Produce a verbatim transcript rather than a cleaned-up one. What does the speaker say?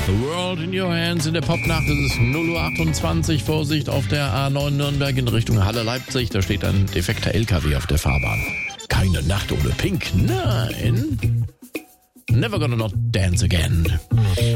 The World in Your Hands in der Popnacht. Es ist null Uhr achtundzwanzig. Vorsicht auf der A neun Nürnberg in Richtung Halle Leipzig. Da steht ein defekter L K W auf der Fahrbahn. Keine Nacht ohne Pink. Nein. Never Gonna Not Dance Again.